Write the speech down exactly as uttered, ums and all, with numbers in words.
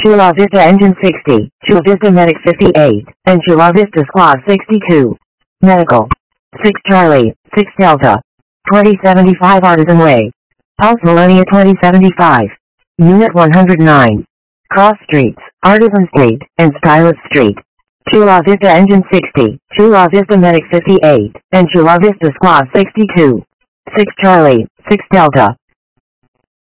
Chula Vista Engine sixty, Chula Vista Medic fifty-eight, and Chula Vista Squad sixty-two. Medical. six Charlie, six Delta. twenty seventy-five Artisan Way. Pulse Millennia twenty seventy-five. Unit one hundred nine. Cross Streets, Artisan Street, and Stylus Street. Chula Vista Engine sixty, Chula Vista Medic fifty-eight, and Chula Vista Squad sixty-two. six Charlie, six Delta.